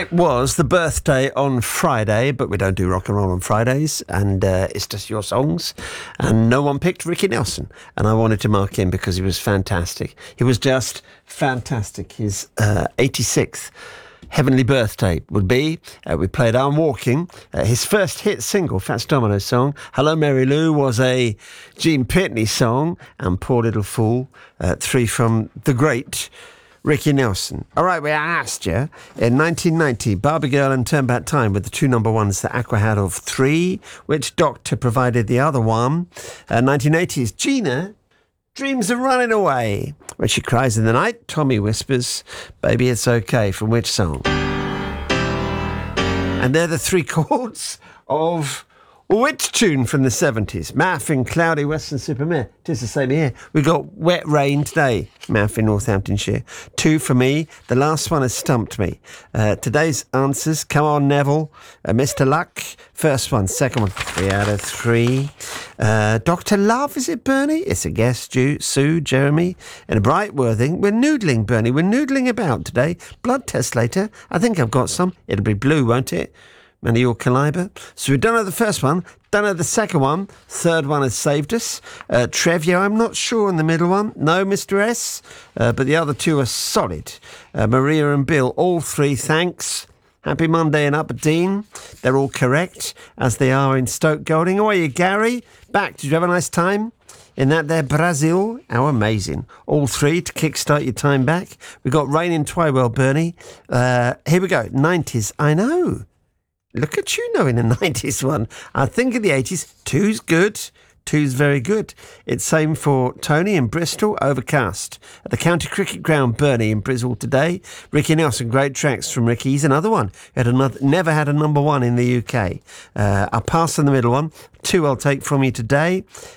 It was the birthday on Friday, but we don't do rock and roll on Fridays, and it's just your songs. And no one picked Ricky Nelson, and I wanted to mark him because he was fantastic. He was just fantastic. His 86th heavenly birthday would be. We played I'm Walking. His first hit single, Fats Domino's song, Hello Mary Lou, was a Gene Pitney song, and Poor Little Fool, 3 from the great Ricky Nelson. All right, we asked you, in 1990, Barbie Girl and Turn Back Time were the 2 number ones that Aqua had of 3. Which doctor provided the other one? 1980s, Gina, Dreams Are Running Away. When she cries in the night, Tommy whispers, Baby It's Okay, from which song? And they're the 3 chords of which tune from the 70s? Math in cloudy Weston-super-Mare. Tis the same here. We got Wet Rain today, Math in Northamptonshire. 2 for me. The last one has stumped me. Today's answers, Come On Neville, Mr. Luck. First one, second one, 3 out of 3. Dr. Love, is it Bernie? It's a guess, Sue, Jeremy, and a Bright Worthing. We're noodling, Bernie. We're noodling about today. Blood test later. I think I've got some. It'll be blue, won't it? Many your caliber. So we don't know the first one, don't know the second one. Third one has saved us. Trevio, I'm not sure on the middle one. No, Mr. S. But the other 2 are solid. Maria and Bill, all 3, thanks. Happy Monday in Aberdeen. They're all correct, as they are in Stoke Golding. How are you, Gary? Back. Did you have a nice time? In that there, Brazil. How amazing. All 3 to kickstart your time back. We got Rain in Twywell, Bernie. Here we go. 90s. I know. Look at you knowing a 90s one. I think in the 80s, 2's good. 2's very good. It's same for Tony in Bristol, Overcast. At the County Cricket Ground, Bernie in Bristol today. Ricky Nelson, great tracks from Ricky. He's another one. Never had a number 1 in the UK. I'll pass on the middle one. 2 I'll take from you today.